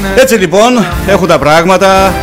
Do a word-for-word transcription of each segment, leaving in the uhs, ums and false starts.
Έτσι λοιπόν έχουν τα πράγματα.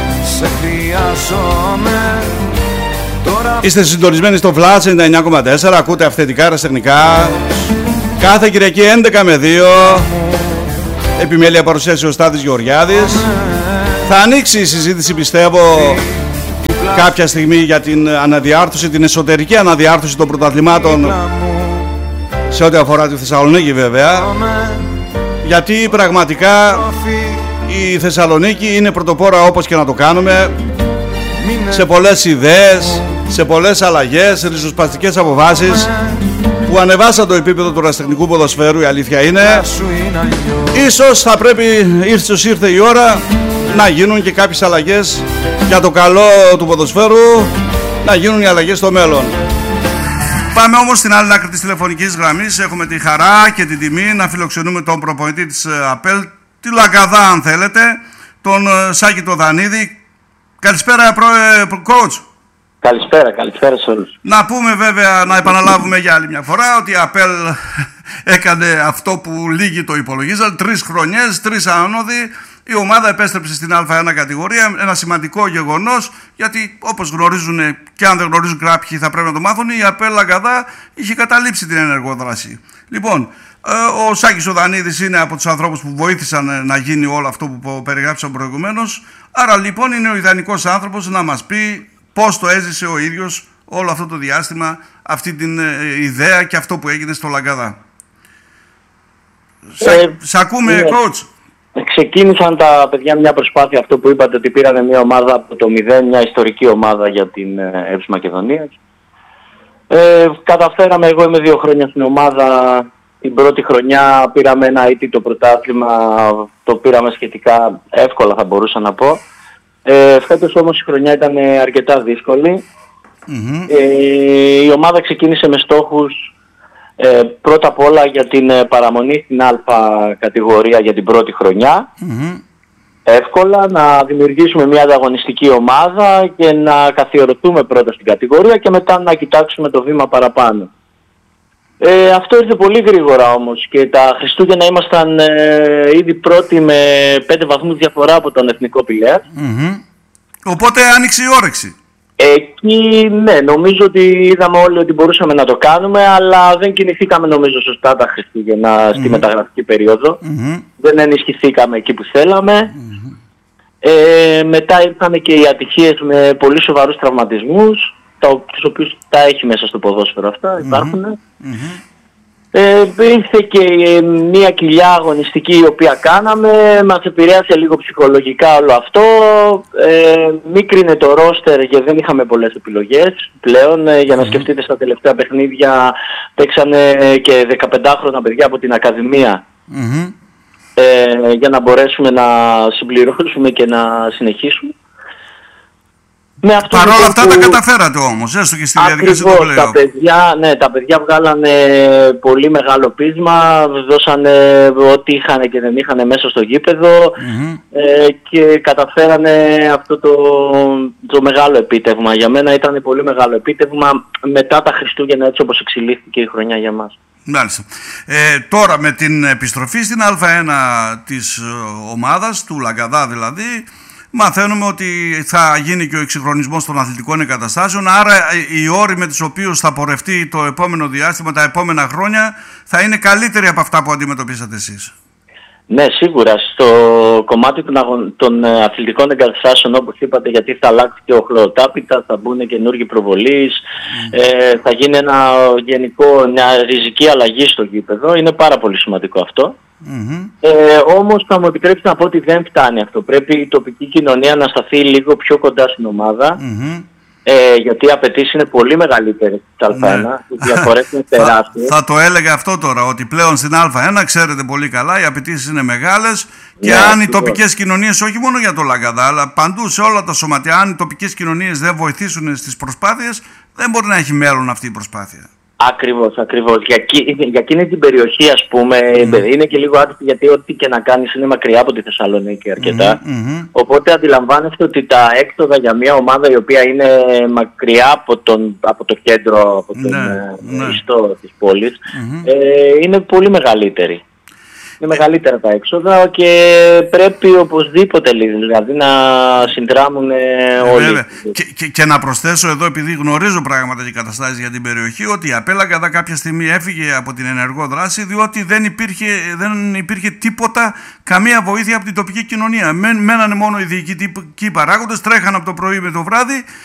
Είστε συντονισμένοι στο Flash ενενήντα εννιά κόμμα τέσσερα. Ακούτε αυθεντικά αεραστεχνικά. Κάθε Κυριακή έντεκα με δύο. Επιμέλεια παρουσίαση ο Στάθης Γεωργιάδης. Θα ανοίξει η συζήτηση, πιστεύω, κάποια στιγμή για την αναδιάρθρωση, την εσωτερική αναδιάρθρωση των πρωταθλημάτων σε ό,τι αφορά τη Θεσσαλονίκη, βέβαια. Γιατί πραγματικά η Θεσσαλονίκη είναι πρωτοπόρα, όπως και να το κάνουμε, σε πολλές ιδέες, σε πολλές αλλαγές, ριζοσπαστικές αποφάσεις που ανεβάσαν το επίπεδο του ερασιτεχνικού ποδοσφαίρου. Η αλήθεια είναι, ίσως θα πρέπει, ήρθος ήρθε η ώρα να γίνουν και κάποιες αλλαγές για το καλό του ποδοσφαίρου, να γίνουν οι αλλαγές στο μέλλον. Πάμε όμως στην άλλη άκρη της τηλεφωνικής γραμμής. Έχουμε τη χαρά και την τιμή να φιλοξενούμε τον προπονητή της ΑΠΕΛ, τη Λαγκαδά αν θέλετε, τον Σάκη το Δανίδη. Καλησπέρα, coach. Καλησπέρα, καλησπέρα σε όλους. Να πούμε βέβαια, να επαναλάβουμε για άλλη μια φορά ότι η ΑΠΕΛ έκανε αυτό που λίγοι το υπολογίζαν. Τρεις χρονιές, τρεις άνοδοι. Η ομάδα επέστρεψε στην Α1 κατηγορία. Ένα σημαντικό γεγονός, γιατί όπως γνωρίζουν και αν δεν γνωρίζουν κάποιοι θα πρέπει να το μάθουν, η ΑΠΕΛ Λαγκαδά είχε καταλήψει την ενεργόδραση. Λοιπόν, ο Σάκης ο Δανίδης είναι από τους ανθρώπους που βοήθησαν να γίνει όλο αυτό που περιγράψαμε προηγουμένως. Άρα λοιπόν είναι ο ιδανικός άνθρωπος να μας πει πώς το έζησε ο ίδιος όλο αυτό το διάστημα, αυτή την ιδέα και αυτό που έγινε στο Λαγκαδά. Ε, Σ' ακούμε, ναι. Coach. Ξεκίνησαν τα παιδιά μια προσπάθεια, αυτό που είπατε, ότι πήρανε μια ομάδα από το μηδέν, μια ιστορική ομάδα για την ΕΠΣ Μακεδονίας. Ε, καταφέραμε, εγώ είμαι δύο χρόνια στην ομάδα. Την πρώτη χρονιά πήραμε ένα αίτητο πρωτάθλημα, το πήραμε σχετικά εύκολα θα μπορούσα να πω. Ε, φέτος όμως η χρονιά ήταν αρκετά δύσκολη. Mm-hmm. Ε, η ομάδα ξεκίνησε με στόχους ε, πρώτα απ' όλα για την παραμονή στην Α κατηγορία για την πρώτη χρονιά. Mm-hmm. Εύκολα να δημιουργήσουμε μια ανταγωνιστική ομάδα και να καθιερωθούμε πρώτα στην κατηγορία και μετά να κοιτάξουμε το βήμα παραπάνω. Ε, αυτό ήρθε πολύ γρήγορα όμως και τα Χριστούγεννα ήμασταν ε, ήδη πρώτοι με πέντε βαθμούς διαφορά από τον Εθνικό Πηλαίας. Mm-hmm. Οπότε άνοιξε η όρεξη. Εκεί ναι, νομίζω ότι είδαμε όλοι ότι μπορούσαμε να το κάνουμε, αλλά δεν κινηθήκαμε νομίζω σωστά τα Χριστούγεννα στη mm-hmm. μεταγραφική περίοδο. Mm-hmm. Δεν ενισχυθήκαμε εκεί που θέλαμε. Mm-hmm. Ε, μετά ήρθαν και οι ατυχίες με πολύ σοβαρούς τραυματισμούς, τους οποίους τα έχει μέσα στο ποδόσφαιρο αυτά, υπάρχουν. Mm-hmm. Ε, ήρθε και μια κοιλιά αγωνιστική η οποία κάναμε, μας επηρέασε λίγο ψυχολογικά όλο αυτό. Ε, μίκρινε το ρόστερ και δεν είχαμε πολλές επιλογές πλέον. Ε, για να mm-hmm. σκεφτείτε, στα τελευταία παιχνίδια παίξανε και δεκαπεντάχρονα παιδιά από την Ακαδημία. Mm-hmm. Ε, για να μπορέσουμε να συμπληρώσουμε και να συνεχίσουμε. Παρ' όλα αυτά που... τα καταφέρατε όμως, έστω και στη διαδικασία του τα παιδιά, ναι, τα παιδιά βγάλανε πολύ μεγάλο πείσμα, δώσανε ό,τι είχαν και δεν είχαν μέσα στο γήπεδο mm-hmm. ε, και καταφέρανε αυτό το, το μεγάλο επίτευγμα. Για μένα ήταν πολύ μεγάλο επίτευγμα μετά τα Χριστούγεννα, έτσι όπως εξελίχθηκε η χρονιά για μας. Μάλιστα. Ε, τώρα με την επιστροφή στην Α1 της ομάδας, του Λαγκαδά δηλαδή, μαθαίνουμε ότι θα γίνει και ο εξυγχρονισμός των αθλητικών εγκαταστάσεων, άρα οι όροι με τους οποίους θα πορευτεί το επόμενο διάστημα, τα επόμενα χρόνια, θα είναι καλύτεροι από αυτά που αντιμετωπίσατε εσείς. Ναι, σίγουρα. Στο κομμάτι των, αγων... των αθλητικών εγκαταστάσεων, όπως είπατε, γιατί θα αλλάξει και ο χλωροτάπητα, θα μπουν καινούργιοι προβολείς, mm. ε, θα γίνει ένα γενικό, μια ριζική αλλαγή στο γήπεδο. Είναι πάρα πολύ σημαντικό αυτό. Mm-hmm. Ε, όμως θα μου επιτρέψετε να πω ότι δεν φτάνει αυτό. Πρέπει η τοπική κοινωνία να σταθεί λίγο πιο κοντά στην ομάδα. Mm-hmm. Ε, γιατί οι απαιτήσεις είναι πολύ μεγαλύτερες στην Α1, ναι. Οι διαφορές είναι τεράστιες. Θα, θα το έλεγα αυτό τώρα, ότι πλέον στην Α1, ξέρετε πολύ καλά, οι απαιτήσεις είναι μεγάλες και ναι, αν οι τοπικές κοινωνίες, όχι μόνο για το Λαγκαδά, αλλά παντού σε όλα τα σωματεία, αν οι τοπικές κοινωνίες δεν βοηθήσουν στις προσπάθειες, δεν μπορεί να έχει μέλλον αυτή η προσπάθεια. Ακριβώς, ακριβώς. Για, για εκείνη την περιοχή, ας πούμε, mm. είναι και λίγο άτυπη, γιατί ό,τι και να κάνεις είναι μακριά από τη Θεσσαλονίκη αρκετά. Mm-hmm. Οπότε αντιλαμβάνεστε ότι τα έξοδα για μια ομάδα η οποία είναι μακριά από, τον, από το κέντρο, από τον ναι, ναι. ιστό της πόλης, mm-hmm. ε, είναι πολύ μεγαλύτερη. Είναι μεγαλύτερα τα έξοδα και πρέπει οπωσδήποτε δηλαδή να συνδράμουν όλοι. Βέβαια. Και, και, και να προσθέσω εδώ, επειδή γνωρίζω πράγματα και καταστάσεις για την περιοχή, ότι η Απέλα κατά κάποια στιγμή έφυγε από την ενεργό δράση, διότι δεν υπήρχε, δεν υπήρχε τίποτα, καμία βοήθεια από την τοπική κοινωνία. Μένανε μόνο οι διοικητικοί παράγοντες, τρέχαν από το πρωί με το βράδυ